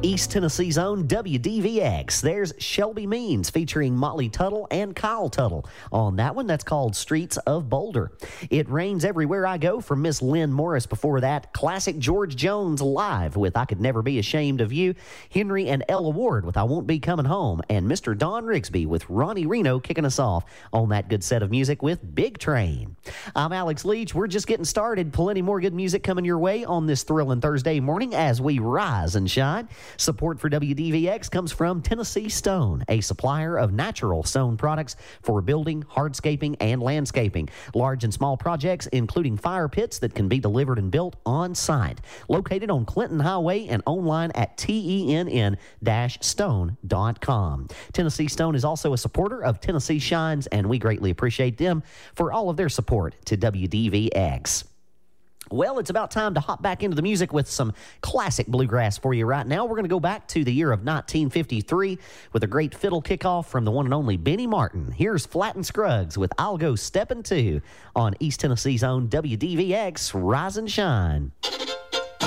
East Tennessee's own WDVX. There's Shelby Means featuring Motley Tuttle and Kyle Tuttle. On that one, that's called Streets of Boulder. It Rains Everywhere I Go from Miss Lynn Morris. Before that, classic George Jones live with I Could Never Be Ashamed of You. Henry and Ella Ward with I Won't Be Coming Home. And Mr. Don Rigsby with Ronnie Reno kicking us off on that good set of music with Big Train. I'm Alex Leach. We're just getting started. Plenty more good music coming your way on this thrilling Thursday morning as we rise and shine. Support for WDVX comes from Tennessee Stone, a supplier of natural stone products for building, hardscaping, and landscaping. Large and small projects, including fire pits that can be delivered and built on site. Located on Clinton Highway and online at tenn-stone.com. Tennessee Stone is also a supporter of Tennessee Shines, and we greatly appreciate them for all of their support to WDVX. Well, it's about time to hop back into the music with some classic bluegrass for you right now. We're going to go back to the year of 1953 with a great fiddle kickoff from the one and only Benny Martin. Here's Flatt and Scruggs with I'll Go Steppin' Too on East Tennessee's own WDVX Rise and Shine.